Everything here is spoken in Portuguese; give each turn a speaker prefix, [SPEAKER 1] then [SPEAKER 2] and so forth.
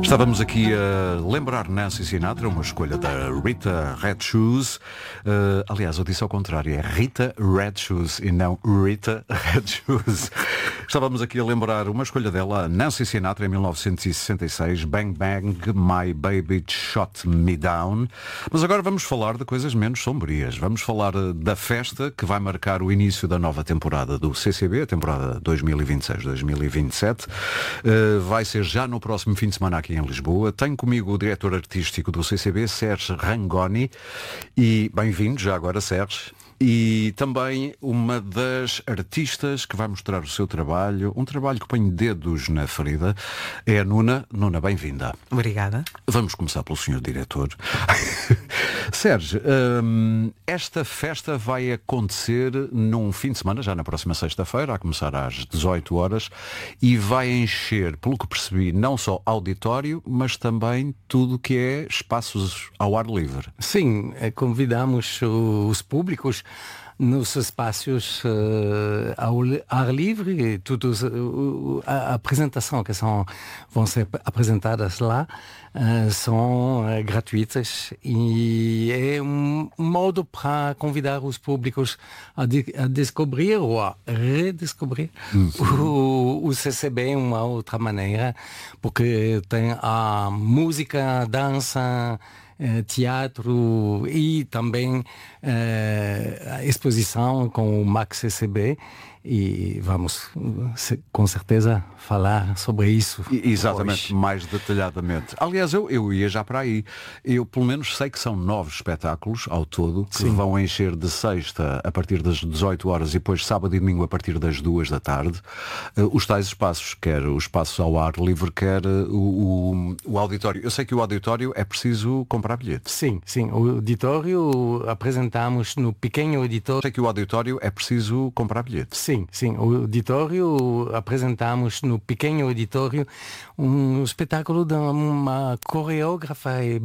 [SPEAKER 1] Estávamos aqui a lembrar Nancy Sinatra, uma escolha da Rita Red Shoes. Aliás, eu disse ao contrário, é Rita Red Shoes e não Rita Red Shoes. Estávamos aqui a lembrar uma escolha dela, Nancy Sinatra, em 1966, Bang Bang, My Baby Shot Me Down. Mas agora vamos falar de coisas menos sombrias. Vamos falar da festa que vai marcar o início da nova temporada do CCB, a temporada 2026-2027. Vai ser já no próximo fim de semana aqui em Lisboa. Tenho comigo o diretor artístico do CCB, Sérgio Rangoni, e bem-vindo já agora, Sérgio. E também uma das artistas que vai mostrar o seu trabalho, um trabalho que põe dedos na ferida, é a Nuna. Nuna, bem-vinda.
[SPEAKER 2] Obrigada.
[SPEAKER 1] Vamos começar pelo senhor diretor. Sérgio, esta festa vai acontecer num fim de semana, já na próxima sexta-feira, a começar às 18 horas, e vai encher, pelo que percebi, não só auditório, mas também tudo que é espaços ao ar livre.
[SPEAKER 2] Sim, convidamos os públicos nos espaços ao ar livre. Todos, a apresentação que vão ser apresentadas lá são gratuitas e é um modo para convidar os públicos a descobrir ou a redescobrir o CCB de uma outra maneira, porque tem a música, a dança, teatro e também a exposição com o Max CCB, e vamos com certeza falar sobre isso.
[SPEAKER 1] Exatamente,
[SPEAKER 2] hoje.
[SPEAKER 1] mais detalhadamente. Aliás, eu ia já para aí. Eu pelo menos sei que são 9 espetáculos ao todo, que vão encher de sexta a partir das 18 horas e depois sábado e domingo a partir das 2 da tarde. Os tais espaços, quer os espaços ao ar livre, quer o auditório. Eu sei que o auditório é preciso comprar bilhete.
[SPEAKER 2] Sim, o auditório apresentamos no pequeno auditório.
[SPEAKER 1] Sei que o auditório é preciso comprar bilhete.
[SPEAKER 2] Sim, o auditório apresentamos no pequeno auditório um espetáculo de uma coreógrafa